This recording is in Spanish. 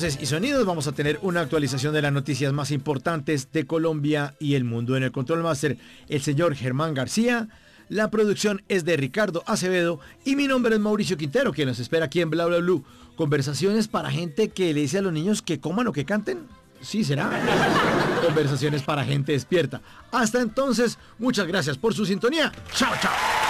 Y sonidos, vamos a tener una actualización de las noticias más importantes de Colombia y el mundo. En el Control Master, el señor Germán García. La producción es de Ricardo Acevedo y mi nombre es Mauricio Quintero, quien nos espera aquí en Bla Bla Blue. Conversaciones para gente que le dice a los niños que coman o que canten. Sí, será. Conversaciones para gente despierta. Hasta entonces, muchas gracias por su sintonía. Chao, chao.